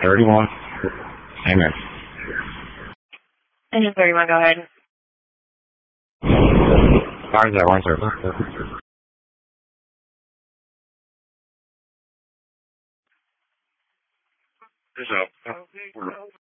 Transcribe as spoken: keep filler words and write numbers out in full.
thirty-one. Amen. Engine thirty-one, go ahead. Fires that one, sir. This up.